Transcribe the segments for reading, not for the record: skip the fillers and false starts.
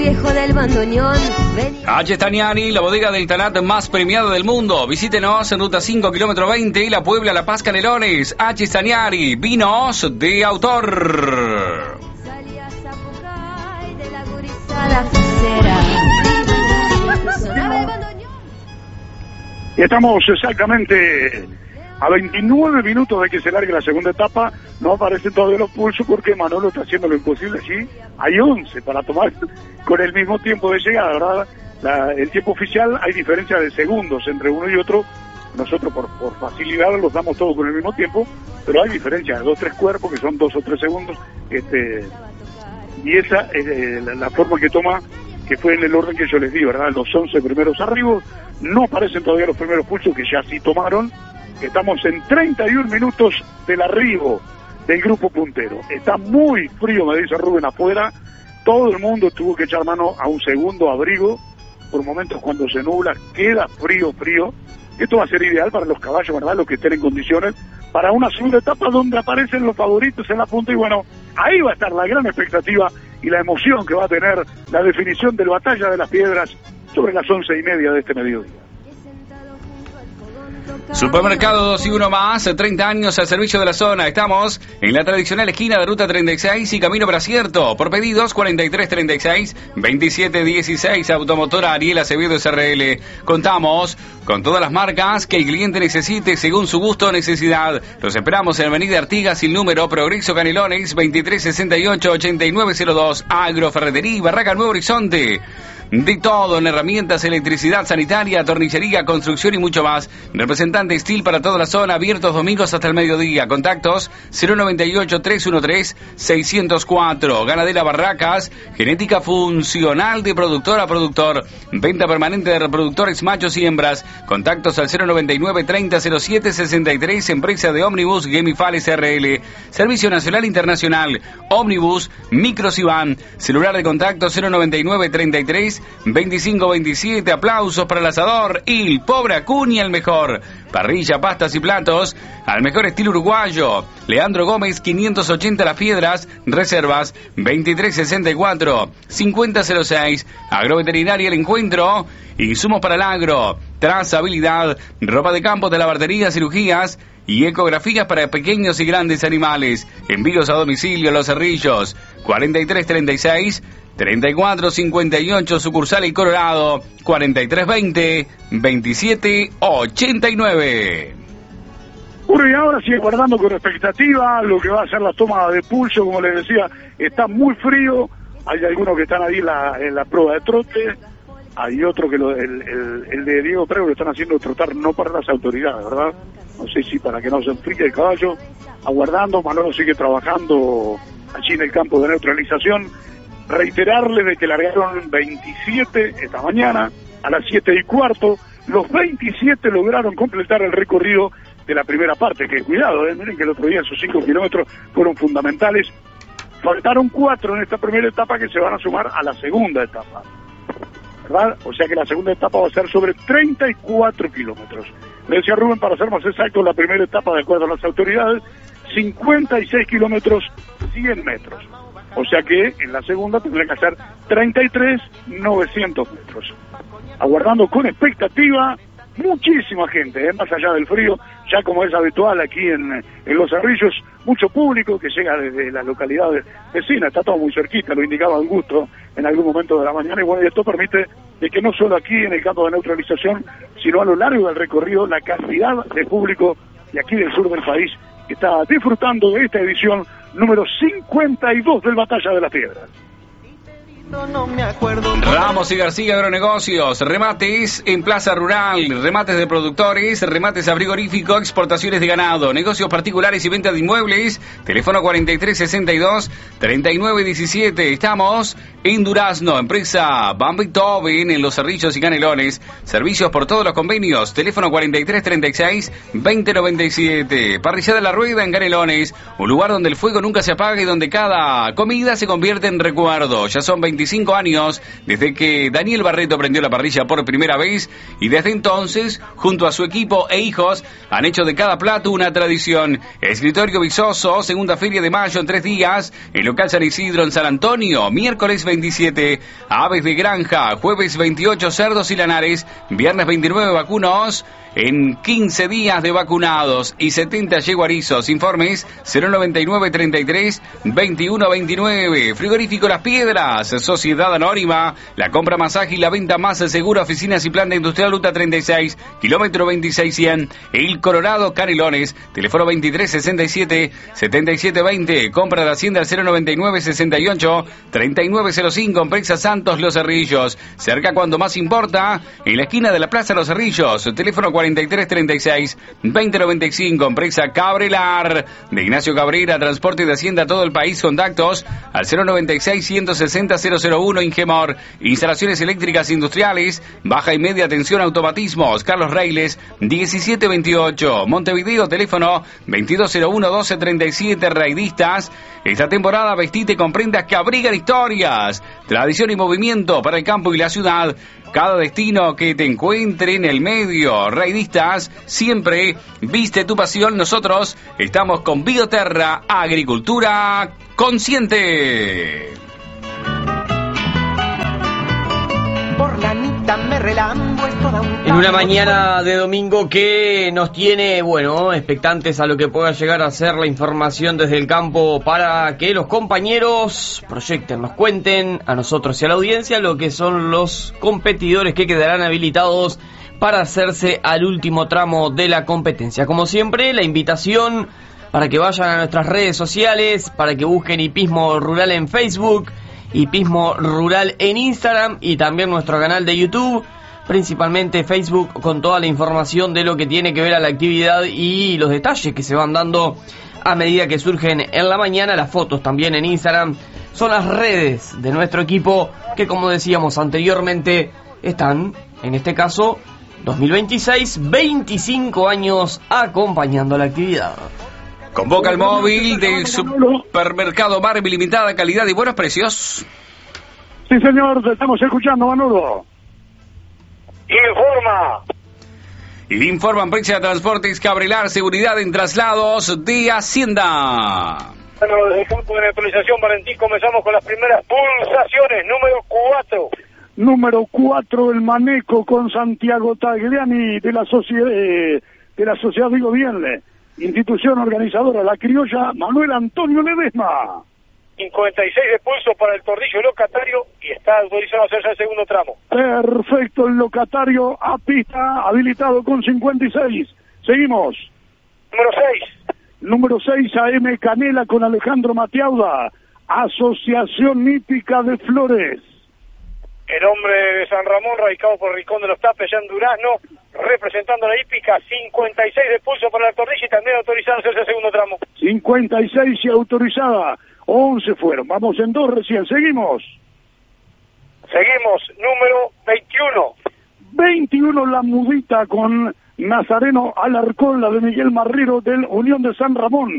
viejo del bandoneón. H. Staniari, la bodega del Tanat más premiada del mundo. Visítenos en ruta 5, kilómetro 20, La Puebla, La Paz, Canelones. H. Staniari, vinos de autor. Y estamos exactamente a 29 minutos de que se largue la segunda etapa. No aparecen todavía los pulsos porque Manolo está haciendo lo imposible allí. Hay 11 para tomar con el mismo tiempo de llegada, ¿verdad? El tiempo oficial hay diferencia de segundos entre uno y otro. Nosotros por facilidad los damos todos con el mismo tiempo, pero hay diferencia de 2-3 cuerpos que son 2 o 3 segundos. Y esa es la forma que toma, que fue en el orden que yo les di, ¿verdad? Los 11 primeros arribos. No aparecen todavía los primeros pulsos que ya sí tomaron. Estamos en 31 minutos del arribo del grupo puntero. Está muy frío, me dice Rubén, afuera. Todo el mundo tuvo que echar mano a un segundo abrigo. Por momentos cuando se nubla, queda frío. Esto va a ser ideal para los caballos, ¿verdad? Los que estén en condiciones para una segunda etapa donde aparecen los favoritos en la punta. Y bueno, ahí va a estar la gran expectativa y la emoción que va a tener la definición del Batalla de las Piedras sobre las 11:30 de este mediodía. Supermercado 2 y 1 más, 30 años al servicio de la zona. Estamos en la tradicional esquina de Ruta 36 y Camino Bracierto. Por pedidos 4336-2716. Automotora Ariel Acevedo SRL. Contamos con todas las marcas que el cliente necesite según su gusto o necesidad. Los esperamos en Avenida Artigas sin número, Progreso Canelones, 2368-8902. Agroferretería y Barraca Nuevo Horizonte. De todo en herramientas, electricidad, sanitaria, tornillería, construcción y mucho más. Representante Steel para toda la zona, abiertos domingos hasta el mediodía. Contactos 098-313-604. Ganadera Barracas, genética funcional de productor a productor. Venta permanente de reproductores machos y hembras. Contactos al 099-3007-63. Empresa de Omnibus Gemifal SRL. Servicio Nacional Internacional. Omnibus, Micros y Van. Celular de contacto 099-33-2527. Aplausos para el asador Il Pobre Acuña, el mejor. Parrilla, pastas y platos al mejor estilo uruguayo. Leandro Gómez 580 Las Piedras. Reservas 2364-5006. Agroveterinaria El Encuentro. Insumos para el agro. Trazabilidad. Ropa de campo, de lavandería, cirugías y ecografías para pequeños y grandes animales. Envíos a domicilio a Los Cerrillos. 4336-3458, sucursal El Colorado, 4320-2789. Bueno, y ahora sigue guardando con expectativa lo que va a ser la toma de pulso. Como les decía, está muy frío. Hay algunos que están ahí en la prueba de trote. Hay otro que el de Diego Prego lo están haciendo trotar no para las autoridades, ¿verdad? No sé si para que no se enfríe el caballo. Aguardando, Manolo sigue trabajando allí en el campo de neutralización. Reiterarles de que largaron 27 esta mañana a las 7:15. Los 27 lograron completar el recorrido de la primera parte, que cuidado, miren que el otro día esos 5 kilómetros fueron fundamentales. Faltaron 4 en esta primera etapa que se van a sumar a la segunda etapa, ¿verdad? O sea que la segunda etapa va a ser sobre 34 kilómetros. Le decía Rubén, para ser más exacto, la primera etapa, de acuerdo a las autoridades, 56 kilómetros, 100 metros. O sea que en la segunda tendrá que hacer 33.900 metros. Aguardando con expectativa muchísima gente, más allá del frío, ya como es habitual aquí en Los Cerrillos, mucho público que llega desde las localidades vecinas, está todo muy cerquita, lo indicaba Augusto en algún momento de la mañana, y bueno, y esto permite de que no solo aquí en el campo de neutralización, sino a lo largo del recorrido, la cantidad de público de aquí del sur del país que está disfrutando de esta edición número 52 del Batalla de las Piedras. No me acuerdo. Ramos y García Agronegocios, remates en Plaza Rural, remates de productores, remates a frigorífico, exportaciones de ganado, negocios particulares y venta de inmuebles. Teléfono 4362-3917. Estamos en Durazno, empresa Van Beethoven en Los Cerrillos y Canelones. Servicios por todos los convenios. Teléfono 4336-2097. Parrillada La Rueda en Canelones, un lugar donde el fuego nunca se apaga y donde cada comida se convierte en recuerdo. Ya son 20 25 años desde que Daniel Barreto prendió la parrilla por primera vez y desde entonces, junto a su equipo e hijos, han hecho de cada plato una tradición. Escritorio Visoso, segunda feria de mayo en 3 días, el local San Isidro en San Antonio, miércoles 27, aves de granja, jueves 28, cerdos y lanares, viernes 29, vacunos, en 15 días de vacunados y 70 yeguarizos. Informes 099 33 21 29. Frigorífico Las Piedras, Sociedad Anónima, la compra más ágil, la venta más segura, oficinas y planta industrial Ruta 36, kilómetro 2600, El Colorado, Canelones, teléfono 23 67 77 20, compra de Hacienda al 099 68 3905, empresa Santos Los Cerrillos, cerca cuando más importa, en la esquina de la Plaza Los Cerrillos, teléfono 43 36 20 95, empresa Cabrelar, de Ignacio Cabrera, transporte de Hacienda a todo el país, contactos al 096 160 001, Ingemor, instalaciones eléctricas industriales, baja y media tensión, automatismos, Carlos Reiles, 1728, Montevideo, teléfono 2201 1237, Raidistas, esta temporada vestite con prendas que abrigan historias, tradición y movimiento para el campo y la ciudad, cada destino que te encuentre en el medio. Raidistas, siempre viste tu pasión. Nosotros estamos con Bioterra, agricultura consciente. Por la mitad me relambo, es toda un En una mañana de domingo que nos tiene, bueno, expectantes a lo que pueda llegar a ser la información desde el campo para que los compañeros proyecten, nos cuenten a nosotros y a la audiencia lo que son los competidores que quedarán habilitados para hacerse al último tramo de la competencia. Como siempre, la invitación para que vayan a nuestras redes sociales, para que busquen Hipismo Rural en Facebook, Hipismo Rural en Instagram y también nuestro canal de YouTube, principalmente Facebook, con toda la información de lo que tiene que ver a la actividad y los detalles que se van dando a medida que surgen en la mañana. Las fotos también en Instagram son las redes de nuestro equipo que, como decíamos anteriormente, están, en este caso, 2026, 25 años acompañando la actividad. Convoca el móvil del supermercado Marvel, limitada calidad y buenos precios. Sí, señor, te estamos escuchando, Manolo. Informa. Y informa empresa de transportes Cabrelar, seguridad en traslados de Hacienda. Bueno, desde el campo de neutralización, Valentín, comenzamos con las primeras pulsaciones. Número 4. Número 4, el manejo con Santiago Tagliani de la sociedad Digo Bienle. Institución organizadora, la criolla Manuel Antonio Ledesma. 56 de pulso para el tordillo locatario y está autorizado a hacerse el segundo tramo. Perfecto, el locatario a pista, habilitado con 56. Seguimos. Número 6. Número 6, AM Canela con Alejandro Matiauda, Asociación Hípica de Flores. El hombre de San Ramón, radicado por Rincón de los Tapes, allá en Durazno, representando a la hípica, 56 de pulso para la tordilla y también autorizado a hacerse el segundo tramo. 56 y autorizada, 11 fueron, vamos en 2 recién, seguimos. Seguimos, número 21. 21 la mudita con Nazareno Alarcón, la de Miguel Marrero del Unión de San Ramón.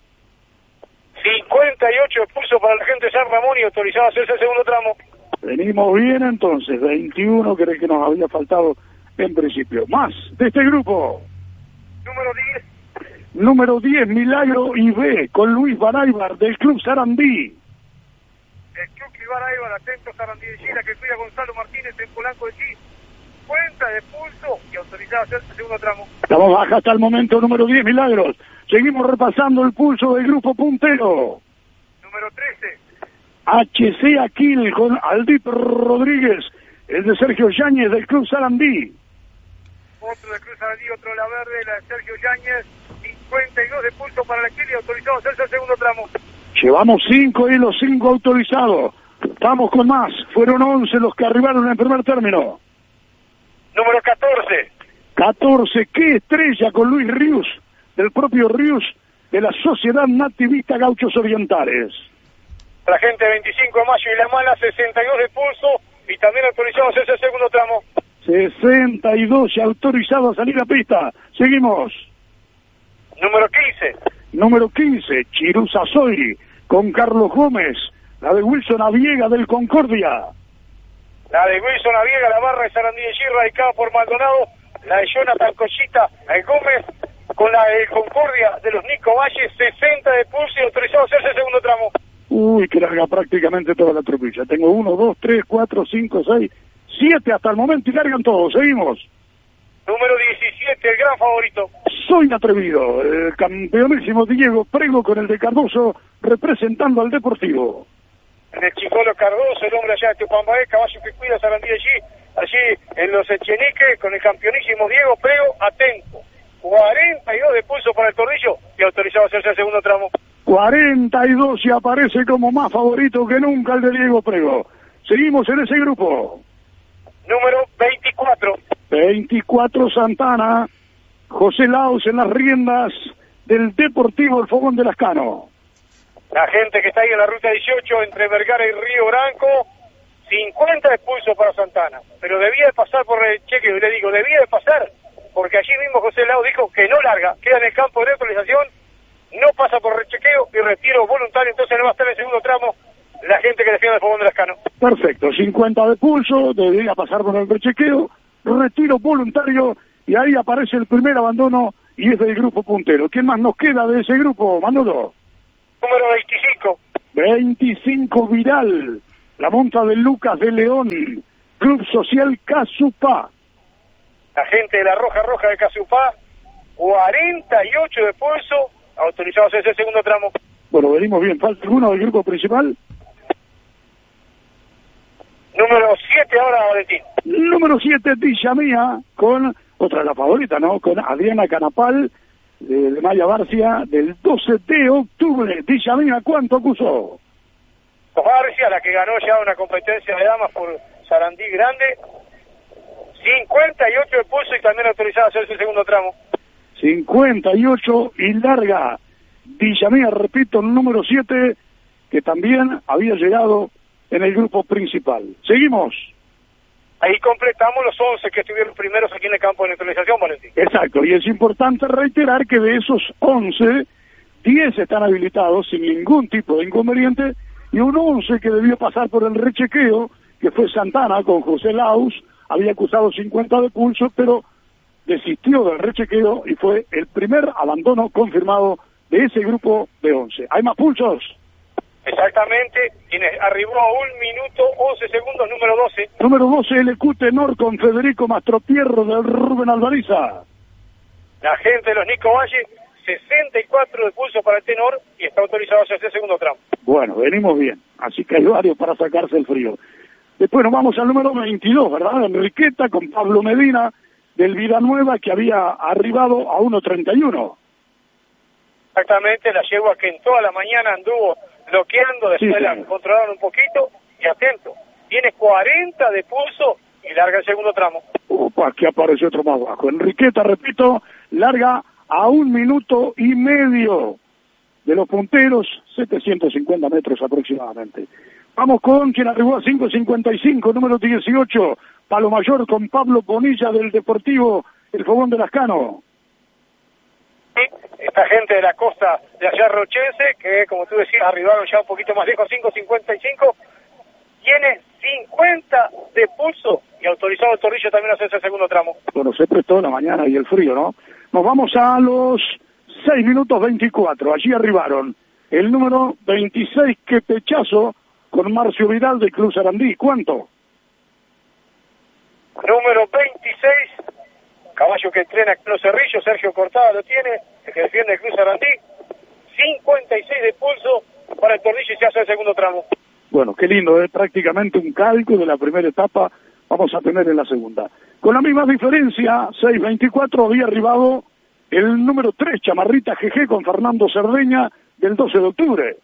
58 de pulso para la gente de San Ramón y autorizado a hacerse el segundo tramo. Venimos bien entonces, 21, creo que nos había faltado en principio. Más de este grupo. Número 10. Número 10, Milagro IB, con Luis Baraybar, del Club Sarandí. El Club Baraybar, atento Sarandí de Chile, que cuida Gonzalo Martínez en Polanco de Chile. Cuenta de pulso y autorizado a hacerse el segundo tramo. Estamos baja hasta el momento, número 10, Milagros. Seguimos repasando el pulso del grupo puntero. Número 13. HC Aquil con Aldip Rodríguez, el de Sergio Yáñez del Club Sarandí. Otro del Club Sarandí, otro de la verde, la de Sergio Yáñez, 52 de pulso para la Aquil y autorizado a hacerse el segundo tramo. Llevamos 5 y los 5 autorizados. Vamos con más, fueron 11 los que arribaron en el primer término. Número 14. 14, qué estrella con Luis Ríos, del propio Ríos, de la Sociedad Nativista Gauchos Orientales. La gente 25 de mayo y la mala, 62 de pulso y también autorizado a hacerse el segundo tramo. 62 y autorizado a salir a pista. Seguimos. Número 15. Número 15, Chiruza Soy, con Carlos Gómez, La de Wilson Aviega del Concordia. La de Wilson Aviega, la barra de Sarandí de G, radicada por Maldonado. La de Jonathan Collita Gómez, con la de Concordia de los Nico Valle, 60 de pulso y autorizado a hacerse el segundo tramo. Uy, que larga prácticamente toda la tropilla. Tengo 1, 2, 3, 4, 5, 6, 7 hasta el momento y largan todos. Seguimos. Número 17, el gran favorito. Soy atrevido, el campeonísimo Diego Prego con el de Cardoso representando al Deportivo. En el Chicolo Cardoso, el hombre allá de Tupambaé, caballo que cuida Sarandí allí en los Echenique, con el campeonísimo Diego Prego, atento. 42 de pulso para el Tornillo y autorizado a hacerse el segundo tramo. 42 y aparece como más favorito que nunca el de Diego Prego. Seguimos en ese grupo. Número 24. 24 Santana, José Laus en las riendas del Deportivo El Fogón de Lascano. La gente que está ahí en la ruta 18 entre Vergara y Río Branco, 50 de pulso para Santana, pero debía de pasar por el chequeo, y le digo, debía de pasar, porque allí mismo José Laus dijo que no larga, queda en el campo de neutralización, no pasa por el chequeo y retiro voluntario, entonces no va a estar en el segundo tramo la gente que defiende el Fogón de Lascano. Perfecto, 50 de pulso, debería pasar por el rechequeo, retiro voluntario, y ahí aparece el primer abandono y es del grupo puntero. ¿Quién más nos queda de ese grupo, Manolo? Número 25. 25 Viral, la monta de Lucas de León, Club Social Casupá. La gente de la Roja de Casupá, 48 de pulso, autorizados a hacer el segundo tramo. Bueno, venimos bien. ¿Falta alguno del grupo principal? Número 7 ahora, Valentín. Número 7, Villa Mía, con otra de las favoritas, ¿no? Con Adriana Canapal, de Maya Barcia, del 12 de octubre. Villa Mía, ¿cuánto acusó? Barcia, la que ganó ya una competencia de damas por Sarandí Grande, 58 de pulso y también autorizada a hacerse el segundo tramo. 58 y larga. Villa Mía, repito, número 7, que también había llegado en el grupo principal. Seguimos. Ahí completamos los 11 que estuvieron primeros aquí en el campo de neutralización, Valentín. Exacto, y es importante reiterar que de esos 11, 10 están habilitados sin ningún tipo de inconveniente, y un 11 que debió pasar por el rechequeo, que fue Santana con José Laus, había acusado 50 de pulso, pero desistió del rechequeo y fue el primer abandono confirmado de ese grupo de 11. ¿Hay más pulsos? Exactamente, arribó a 1 minuto 11 segundos, número 12. Número 12, LQ Tenor con Federico Mastropierro del Rubén Alvariza. La gente de los Nico Valle, 64 de pulso para el Tenor y está autorizado a hacerse el segundo tramo. Bueno, venimos bien, así que hay varios para sacarse el frío. Después nos vamos al número 22, ¿verdad? Enriqueta con Pablo Medina del Villanueva, que había arribado a 1.31. Exactamente, la yegua que en toda la mañana anduvo bloqueando, después sí, la controlaron un poquito, y atento, tiene 40 de pulso y larga el segundo tramo. Opa, que apareció otro más bajo. Enriqueta, repito, larga a 1 minuto y medio de los punteros, 750 metros aproximadamente. Vamos con quien arribó a 5.55, número 18, Palo Mayor con Pablo Bonilla del Deportivo El Fogón de Lascano. Esta gente de la costa de allá rochense, que como tú decías, arribaron ya un poquito más lejos, 5.55, tiene 50 de pulso y autorizado el Torrillo también a hacerse el segundo tramo. Bueno, se prestó la mañana y el frío, ¿no? Nos vamos a los 6 minutos 24, allí arribaron el número 26, Quepechazo, con Marcio Vidal de Cruz Sarandí. ¿Cuánto? Número 26, caballo que entrena Cruz Cerrillo, Sergio Cortada lo tiene, el que defiende el Cruz Sarandí, 56 de pulso para el Tornillo y se hace el segundo tramo. Bueno, qué lindo, es prácticamente un calco de la primera etapa, vamos a tener en la segunda. Con la misma diferencia, 6.24, había arribado el número 3, Chamarrita GG, con Fernando Cerdeña, del 12 de octubre.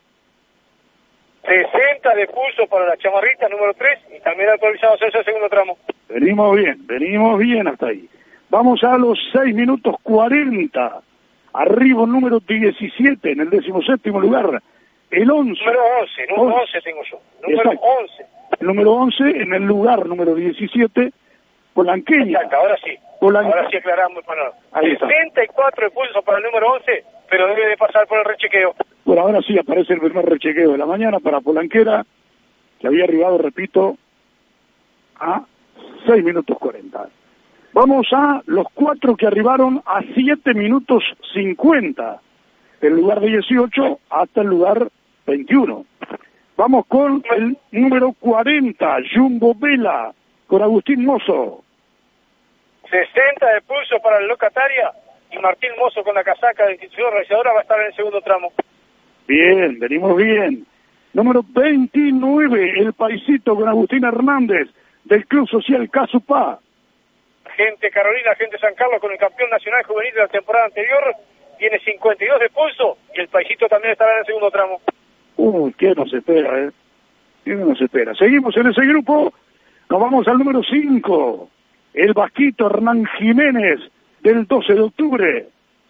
60 de pulso para la Chamarrita, número 3, y también autorizado a hacerse el segundo tramo. Venimos bien hasta ahí. Vamos a los 6 minutos 40. Arriba número 17 en el 17º lugar. El 11. Número 11 tengo yo. Número Exacto. 11. El número 11 en el lugar número 17, Polanqueña. Exacto, ahora sí. Ahora sí aclaramos para nada. 64 de pulso para el número 11, pero debe de pasar por el rechequeo. Bueno, ahora sí aparece el primer rechequeo de la mañana para Polanquera, que había arribado, repito, a 6 minutos 40. Vamos a los 4 que arribaron a 7 minutos 50, del lugar de 18 hasta el lugar 21. Vamos con el número 40, Jumbo Vela, con Agustín Mozo. 60 de pulso para la locataria y Martín Mozo con la casaca de institución realizadora va a estar en el segundo tramo. Bien, venimos bien. Número 29, el Paisito con Agustín Hernández, del Club Social Casupá. Gente Carolina, gente San Carlos con el campeón nacional juvenil de la temporada anterior, tiene 52 de pulso y el Paisito también estará en el segundo tramo. ¿Qué nos espera, ¿Qué nos espera? Seguimos en ese grupo, nos vamos al número 5, el Vasquito Hernán Jiménez, del 12 de octubre.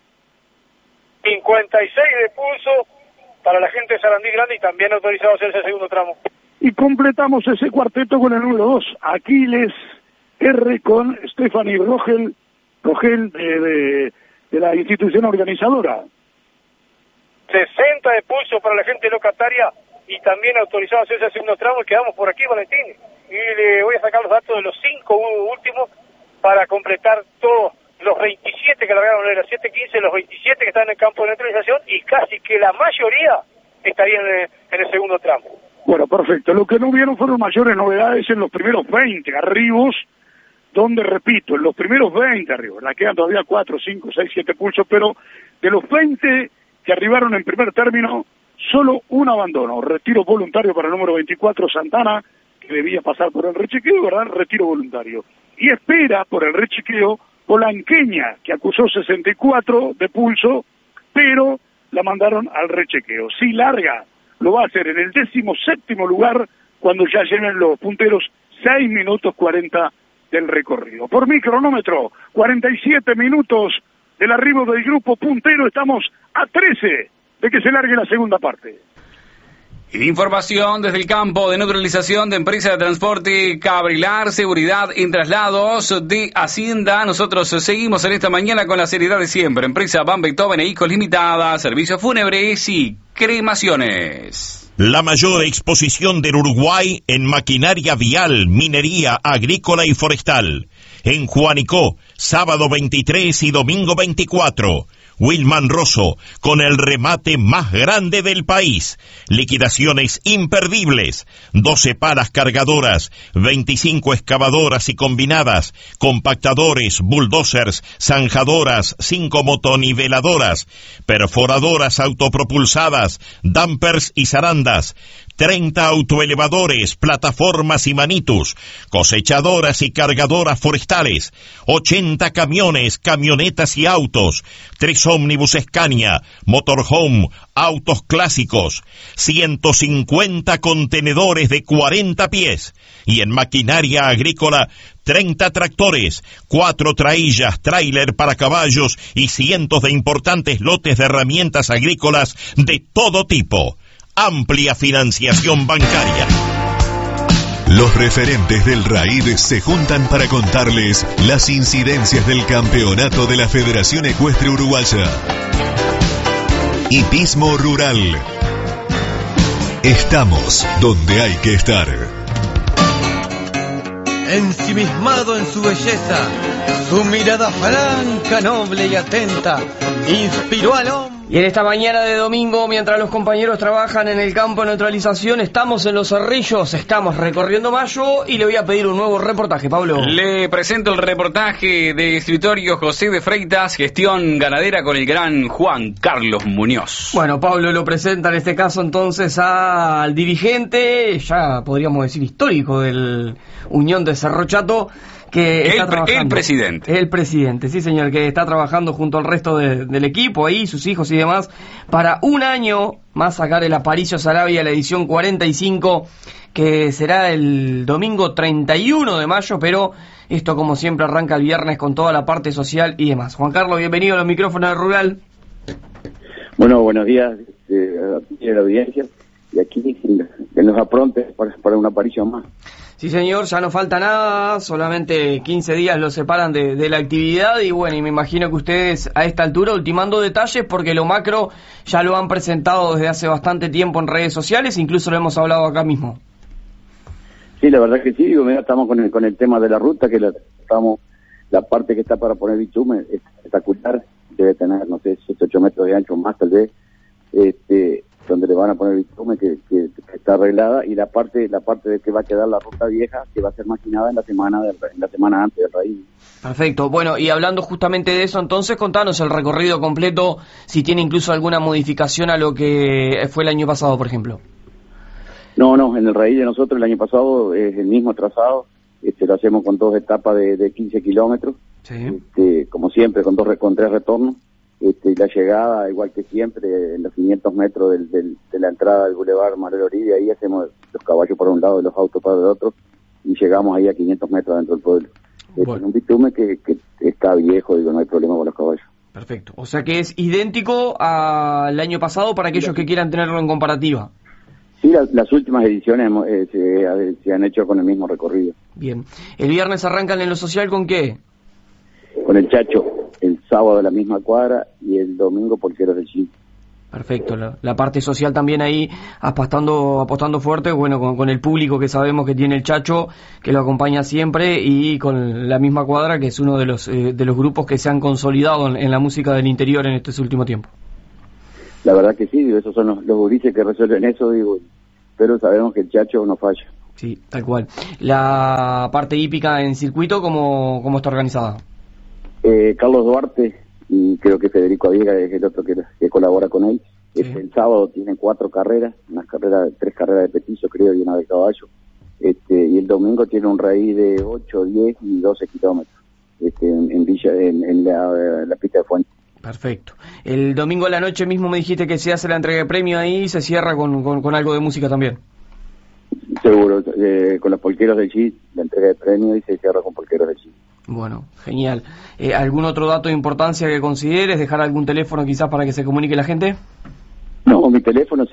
56 de pulso para la gente de Sarandí Grande y también autorizado a hacer ese segundo tramo. Y completamos ese cuarteto con el número 2, Aquiles R. con Stephanie Rogel de la institución organizadora. 60 de pulso para la gente locataria y también autorizado a hacer ese segundo tramo. Y quedamos por aquí, Valentín. Y le voy a sacar los datos de los 5 últimos para completar todos los 27 que largaron de las 7:15, los 27 que están en el campo de neutralización y casi que la mayoría estarían en el segundo tramo. Bueno, perfecto. Lo que no hubieron fueron mayores novedades en los primeros 20 arribos, donde, repito, en los primeros 20 arribos, la quedan todavía 4, 5, 6, 7 pulsos, pero de los 20 que arribaron en primer término, solo un abandono, retiro voluntario para el número 24, Santana, que debía pasar por el rechequeo, ¿verdad? Retiro voluntario. Y espera por el rechequeo Polanqueña, que acusó 64 de pulso, pero la mandaron al rechequeo. Si larga, lo va a hacer en el 17º lugar, cuando ya llenen los punteros 6 minutos 40 del recorrido. Por mi cronómetro, 47 minutos del arribo del grupo puntero, estamos a 13 de que se largue la segunda parte. Información desde el campo de neutralización de Empresa de Transporte Cabrilar, seguridad en traslados de Hacienda. Nosotros seguimos en esta mañana con la seriedad de siempre. Empresa Van Beethoven e Hijos Limitada, servicios fúnebres y cremaciones. La mayor exposición del Uruguay en maquinaria vial, minería, agrícola y forestal. En Juanicó, sábado 23 y domingo 24. Wilman Rosso, con el remate más grande del país. Liquidaciones imperdibles. 12 palas cargadoras, 25 excavadoras y combinadas, compactadores, bulldozers, zanjadoras, 5 motoniveladoras, perforadoras autopropulsadas, dampers y zarandas, 30 autoelevadores, plataformas y manitus, cosechadoras y cargadoras forestales, 80 camiones, camionetas y autos, 3 ómnibus Scania, motorhome, autos clásicos, 150 contenedores de 40 pies, y en maquinaria agrícola, 30 tractores, 4 traillas, tráiler para caballos y cientos de importantes lotes de herramientas agrícolas de todo tipo. Amplia financiación bancaria. Los referentes del RAID se juntan para contarles las incidencias del campeonato de la Federación Ecuestre Uruguaya. Hipismo Rural. Estamos donde hay que estar. Ensimismado en su belleza, su mirada franca, noble y atenta, inspiró al hombre. Y en esta mañana de domingo, mientras los compañeros trabajan en el campo de neutralización, estamos en Los Cerrillos, estamos recorriendo Mayo y le voy a pedir un nuevo reportaje, Pablo. Le presento el reportaje de escritorio José de Freitas, gestión ganadera, con el gran Juan Carlos Muñoz. Bueno, Pablo lo presenta en este caso entonces al dirigente, ya podríamos decir histórico del Unión de Cerro Chato, que está trabajando. El presidente, sí señor, que está trabajando junto al resto del equipo ahí, sus hijos y demás, para un año más sacar el Aparicio Saravia, la edición 45, que será el domingo 31 de mayo, pero esto como siempre arranca el viernes con toda la parte social y demás. Juan Carlos, bienvenido a los micrófonos de Rural. Bueno, buenos días a la audiencia, y aquí que nos apronte para una aparición más. Sí, señor, ya no falta nada, solamente 15 días los separan de la actividad y bueno, y me imagino que ustedes a esta altura ultimando detalles porque lo macro ya lo han presentado desde hace bastante tiempo en redes sociales, incluso lo hemos hablado acá mismo. Sí, la verdad que sí, digo, mira, estamos con el tema de la ruta, que la parte que está para poner bitumen es espectacular, debe tener, no sé, 7-8 metros de ancho más tal vez, donde le van a poner bitumen que está arreglada, y la parte de que va a quedar la ruta vieja que va a ser maquinada en la semana antes del raíz. Perfecto, bueno, y hablando justamente de eso, entonces contanos el recorrido completo, si tiene incluso alguna modificación a lo que fue el año pasado, por ejemplo. No, en el raíz de nosotros el año pasado es el mismo trazado, lo hacemos con 2 etapas de 15 kilómetros, sí. Como siempre, con 3 retornos. Y la llegada, igual que siempre, en los 500 metros de la entrada del Boulevard Manuel Oribia, ahí hacemos los caballos por un lado y los autos para el otro, y llegamos ahí a 500 metros dentro del pueblo. Bueno. Es un bitumen que está viejo, digo, no hay problema con los caballos. Perfecto, o sea que es idéntico al año pasado para aquellos que quieran tenerlo en comparativa. Sí, las últimas ediciones se han hecho con el mismo recorrido. Bien, ¿el viernes arrancan en lo social con qué? Con el Chacho. El sábado la misma cuadra y el domingo Polqueros del Chi. Perfecto, la parte social también ahí apostando fuerte, bueno, con el público que sabemos que tiene el Chacho, que lo acompaña siempre, y con la misma cuadra, que es uno de los grupos que se han consolidado en la música del interior en este último tiempo. La verdad que sí, digo, esos son los gurises que resuelven eso, digo, pero sabemos que el Chacho no falla. Sí, tal cual. La parte hípica en circuito, ¿cómo está organizada? Carlos Duarte y creo que Federico Aviega es el otro que colabora con él. Sí. El sábado tienen 4 carreras, 3 carreras de petizo creo y una de caballo. Y el domingo tiene un raíz de 8, 10 y 12 kilómetros en la pista de Fuente. Perfecto. El domingo a la noche mismo me dijiste que se hace la entrega de premio ahí y se cierra con algo de música también. Seguro, con los Polqueros del Chi, la entrega de premio y se cierra con Polqueros del Chi. Bueno, genial. ¿Algún otro dato de importancia que consideres? ¿Dejar algún teléfono quizás para que se comunique la gente? No, mi teléfono es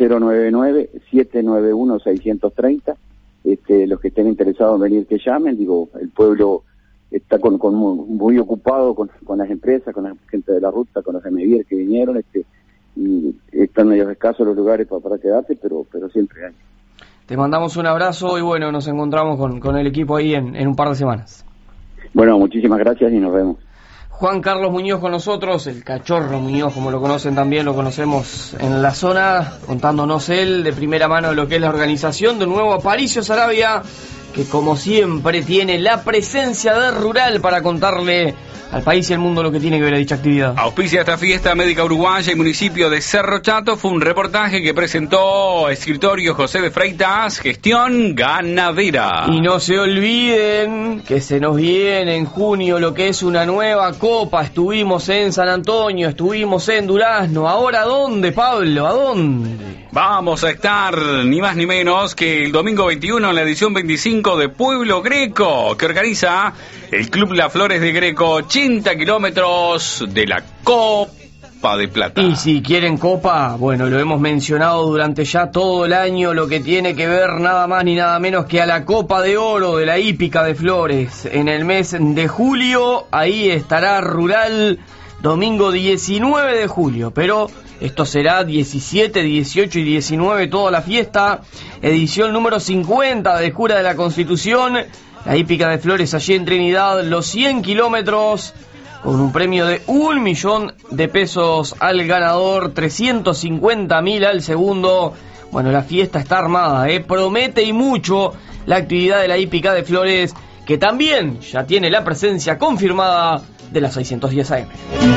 099-791-630. Los que estén interesados en venir que llamen. Digo, el pueblo está muy ocupado con las empresas, con la gente de la ruta, con los de Mevier que vinieron. Y están medio escasos los lugares para quedarse, pero siempre hay. Te mandamos un abrazo y bueno, nos encontramos con el equipo ahí en un par de semanas. Bueno, muchísimas gracias y nos vemos. Juan Carlos Muñoz con nosotros, el Cachorro Muñoz, como lo conocen también, lo conocemos en la zona, contándonos él de primera mano de lo que es la organización del nuevo Aparicio Saravia, que como siempre tiene la presencia de Rural para contarle al país y al mundo lo que tiene que ver a dicha actividad. Auspicia esta fiesta médica uruguaya y municipio de Cerro Chato. Fue un reportaje que presentó escritorio José de Freitas, gestión ganadera. Y no se olviden que se nos viene en junio lo que es una nueva copa. Estuvimos en San Antonio, estuvimos en Durazno. ¿Ahora dónde, Pablo? ¿A dónde? Vamos a estar ni más ni menos que el domingo 21 en la edición 25 de Pueblo Greco, que organiza el Club Las Flores de Greco, 80 kilómetros de la Copa de Plata. Y si quieren copa, bueno, lo hemos mencionado durante ya todo el año, lo que tiene que ver nada más ni nada menos que a la Copa de Oro de la Hípica de Flores. En el mes de julio, ahí estará Rural, domingo 19 de julio, pero esto será 17, 18 y 19, toda la fiesta, edición número 50 de Jura de la Constitución. La Hípica de Flores allí en Trinidad, los 100 kilómetros, con un premio de 1 millón de pesos al ganador, 350.000 al segundo. Bueno, la fiesta está armada, promete y mucho la actividad de la Hípica de Flores, que también ya tiene la presencia confirmada de la 610 AM.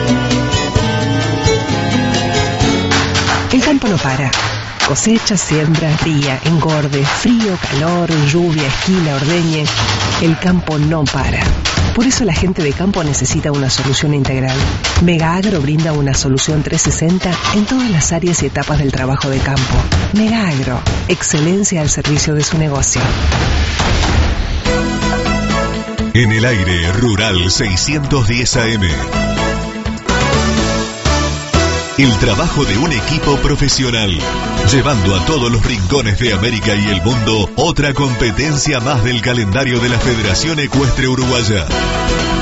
El campo no para. Cosecha, siembra, cría, engorde, frío, calor, lluvia, esquila, ordeñe. El campo no para. Por eso la gente de campo necesita una solución integral. Mega Agro brinda una solución 360 en todas las áreas y etapas del trabajo de campo. Mega Agro, excelencia al servicio de su negocio. En el aire, Rural 610 AM. el trabajo de un equipo profesional, llevando a todos los rincones de América y el mundo otra competencia más del calendario de la Federación Ecuestre Uruguaya.